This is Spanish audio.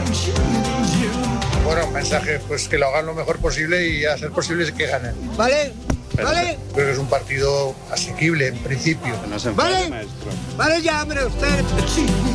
Bueno, mensaje, pues que lo hagan lo mejor posible y a ser posible que ganen. ¿Vale? ¿Vale? Creo que es un partido asequible en principio. ¿Vale? Vale ya, hombre, usted.